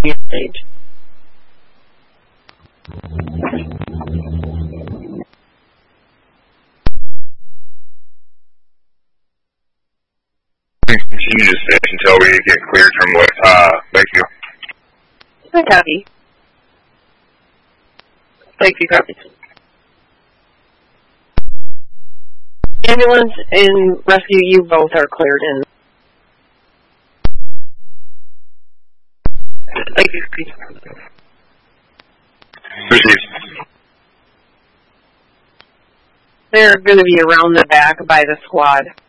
stage. Continue to fish until we get cleared from Thank you. Hi, copy. Thank you, copy. Ambulance and rescue, you both are cleared in. Thank you. Proceed. They're going to be around the back by the squad.